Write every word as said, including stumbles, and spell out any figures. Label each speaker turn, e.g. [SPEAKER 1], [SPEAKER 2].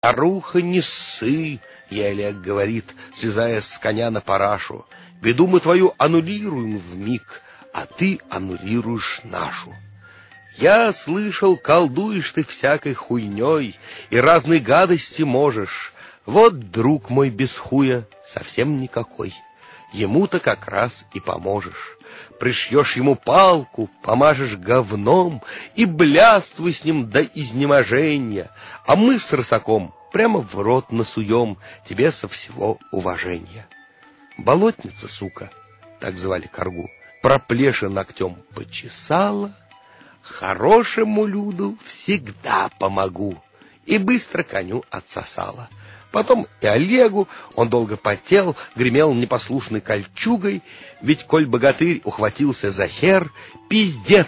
[SPEAKER 1] Старуха, не ссы, ей Олег говорит, слезая с коня на парашу. Беду мы твою аннулируем вмиг, а ты аннулируешь нашу. Я слышал, колдуешь ты всякой хуйней и разной гадости можешь. Вот, друг мой без хуя, совсем никакой. Ему-то как раз и поможешь. Пришьешь ему палку, помажешь говном и бляствуй с ним до изнеможения, а мы с рысаком прямо в рот насуем тебе со всего уважения. Болотница, сука, так звали коргу, проплеши ногтем почесала, хорошему люду всегда помогу, и быстро коню отсосала. Потом и Олегу, он долго потел, гремел непослушной кольчугой, ведь коль богатырь ухватился за хер, пиздец